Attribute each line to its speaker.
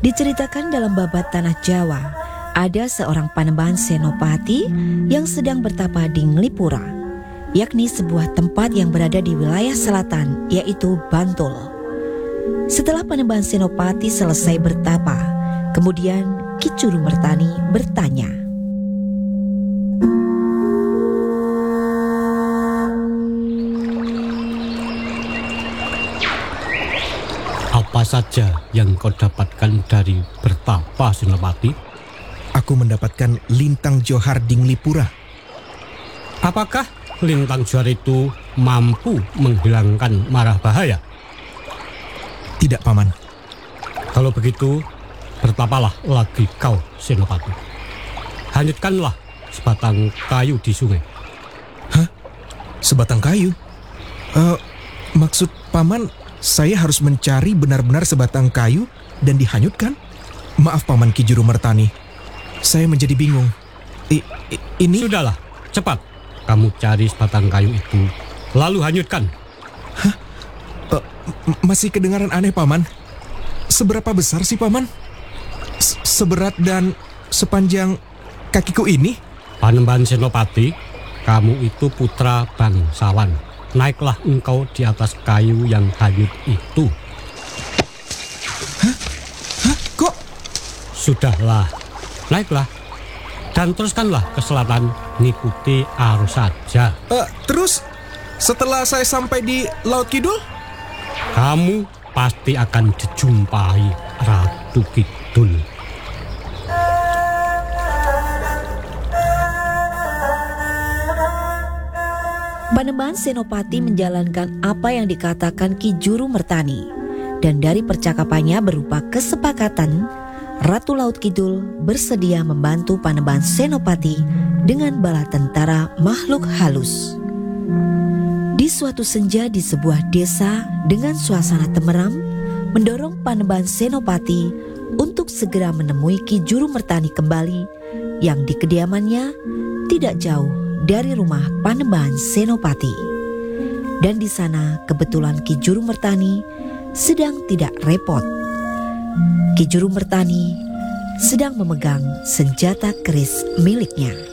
Speaker 1: Diceritakan dalam babat Tanah Jawa, ada seorang Panembahan Senopati yang sedang bertapa di Nglipura, yakni sebuah tempat yang berada di wilayah selatan, yaitu Bantul. Setelah Panembahan Senopati selesai bertapa, kemudian Ki Juru Mertani bertanya,
Speaker 2: "Apa saja yang kau dapatkan dari bertapa, Senopati?"
Speaker 3: Aku mendapatkan lintang johar di Nglipura.
Speaker 2: Apakah lintang johar itu mampu menghilangkan marah bahaya?
Speaker 3: Tidak, Paman.
Speaker 2: Kalau begitu, bertapalah lagi kau, Senopati. Hanyutkanlah sebatang kayu di sungai.
Speaker 3: Hah? Sebatang kayu? Maksud Paman, saya harus mencari benar-benar sebatang kayu dan dihanyutkan? Maaf, Paman Ki Juru Mertani. Saya menjadi bingung. Ini...
Speaker 2: Sudahlah, cepat. Kamu cari sebatang kayu itu, lalu hanyutkan.
Speaker 3: Hah? Masih kedengaran aneh, Paman. Seberapa besar sih, Paman? Seberat dan sepanjang kakiku ini?
Speaker 2: Panembahan Senopati, kamu itu putra bangsawan. Naiklah engkau di atas kayu yang hanyut itu.
Speaker 3: Hah? Kok?
Speaker 2: Sudahlah, naiklah. Dan teruskanlah ke selatan, ngikuti arus saja.
Speaker 3: Terus, setelah saya sampai di Laut Kidul?
Speaker 2: Kamu pasti akan dijumpai Ratu Kidul.
Speaker 1: Panembahan Senopati menjalankan apa yang dikatakan Ki Juru Mertani, dan dari percakapannya berupa kesepakatan, Ratu Laut Kidul bersedia membantu Panembahan Senopati dengan bala tentara makhluk halus. Di suatu senja di sebuah desa dengan suasana temeram, mendorong Panembahan Senopati untuk segera menemui Ki Juru Mertani kembali yang di kediamannya tidak jauh dari rumah Panembahan Senopati. Dan di sana kebetulan Ki Juru Mertani sedang tidak repot. Ki Juru Mertani sedang memegang senjata keris miliknya.